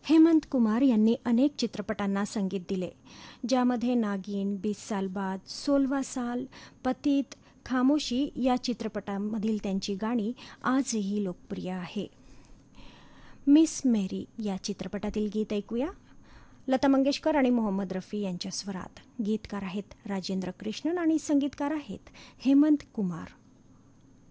हेमंत कुमार यांनी अनेक चित्रपटांना संगीत दिले, ज्यामध्ये नागिन, 20 साल बाद, 16वां साल, पतित, खामोशी या चित्रपटांमधील त्यांची गाणी आजही लोकप्रिय आहे. मिस मेरी या चित्रपटातील गीत ऐकूया. लता मंगेशकर आणि मोहम्मद रफी यांच्या स्वरात. गीतकार आहेत राजेंद्र कृष्णन आणि संगीतकार आहेत हेमंत कुमार.